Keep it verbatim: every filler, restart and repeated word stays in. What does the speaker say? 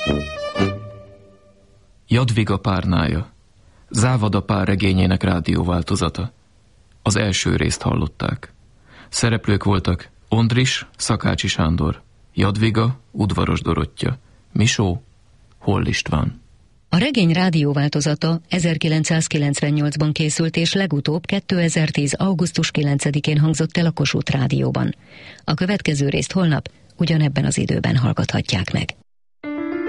Jadviga párnája. Závada pár regényének rádióváltozata. Az első részt hallották. Szereplők voltak Ondris, Szakácsi Sándor, Jadviga, Udvaros Dorottya, Misó, Holl István. A regény rádióváltozata ezerkilencszázkilencvennyolcban készült, és legutóbb kétezer-tíz. augusztus kilencedikén hangzott el a Kossuth Rádióban. A következő részt holnap ugyanebben az időben hallgathatják meg.